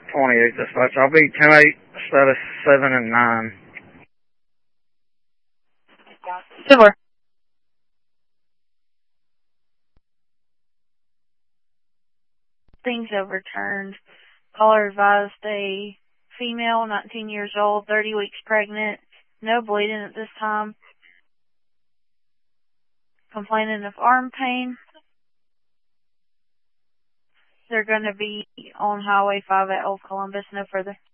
28 dispatch. I'll be 10-8 instead of 7 and 9. Similar. Things overturned. Caller advised a female, 19 years old, 30 weeks pregnant, no bleeding at this time, complaining of arm pain. They're going to be on Highway 5 at Old Columbus, no further.